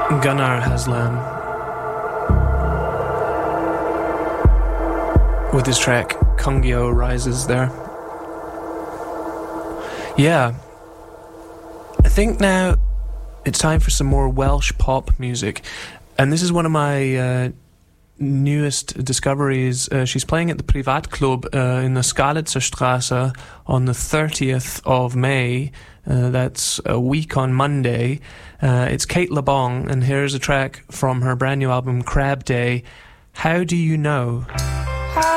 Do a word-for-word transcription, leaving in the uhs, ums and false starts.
Gunnar Haslam with his track Kungyo Rises there. Yeah, I think now it's time for some more Welsh pop music, and this is one of my uh, newest discoveries. Uh, she's playing at the Privatclub uh, in the Skalitzer Straße on the thirtieth of May. Uh, that's a week on Monday. Uh, it's Kate LeBong, and here's a track from her brand new album Crab Day. How Do You Know?